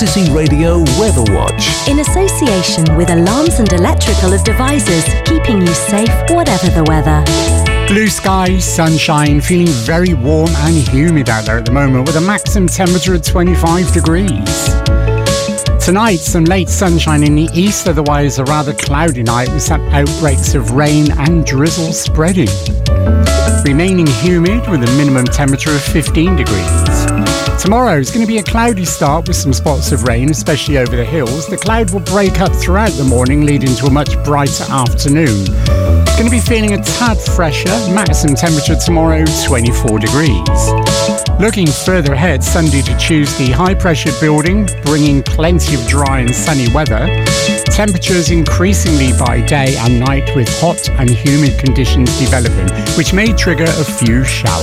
Cortesy Radio Weather Watch. In association with Alarms and Electrical Devices, keeping you safe whatever the weather. Blue sky, sunshine, feeling very warm and humid out there at the moment with a maximum temperature of 25 degrees. Tonight, some late sunshine in the east, otherwise a rather cloudy night with some outbreaks of rain and drizzle spreading. Remaining humid with a minimum temperature of 15 degrees. Tomorrow is going to be a cloudy start with some spots of rain, especially over the hills. The cloud will break up throughout the morning, leading to a much brighter afternoon. Going to be feeling a tad fresher, maximum temperature tomorrow 24 degrees. Looking further ahead, Sunday to Tuesday, high pressure building, bringing plenty of dry and sunny weather. Temperatures increasingly by day and night with hot and humid conditions developing, which may trigger a few showers.